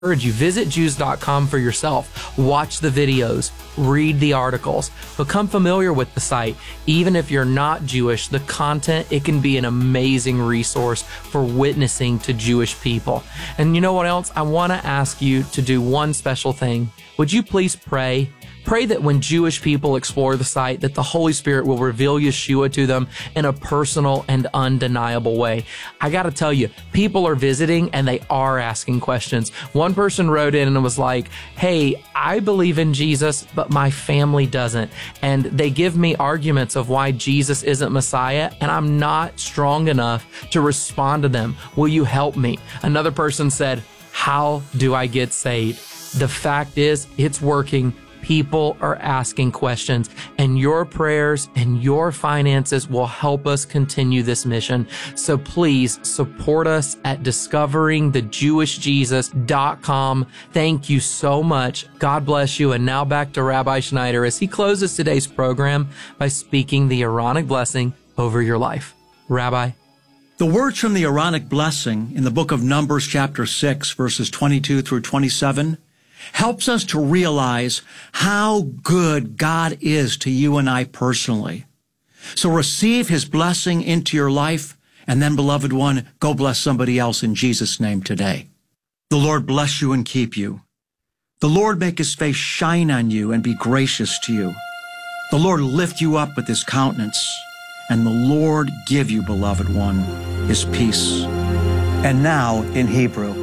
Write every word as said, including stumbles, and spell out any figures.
encourage you, visit Jews dot com for yourself. Watch the videos, read the articles, become familiar with the site. Even if you're not Jewish, the content, it can be an amazing resource for witnessing to Jewish people. And you know what else? I want to ask you to do one special thing. Would you please pray? Pray that when Jewish people explore the site, that the Holy Spirit will reveal Yeshua to them in a personal and undeniable way. I got to tell you, people are visiting and they are asking questions. One person wrote in and was like, hey, I believe in Jesus, but my family doesn't. And they give me arguments of why Jesus isn't Messiah, and I'm not strong enough to respond to them. Will you help me? Another person said, how do I get saved? The fact is, it's working. People are asking questions, and your prayers and your finances will help us continue this mission. So please support us at discovering the jewish jesus dot com. Thank you so much. God bless you. And now back to Rabbi Schneider as he closes today's program by speaking the Aaronic blessing over your life. Rabbi. The words from the Aaronic blessing in the book of Numbers chapter six, verses twenty-two through twenty-seven, helps us to realize how good God is to you and I personally. So receive his blessing into your life, and then, beloved one, go bless somebody else in Jesus' name today. The Lord bless you and keep you. The Lord make his face shine on you and be gracious to you. The Lord lift you up with his countenance, and the Lord give you, beloved one, his peace. And now in Hebrew.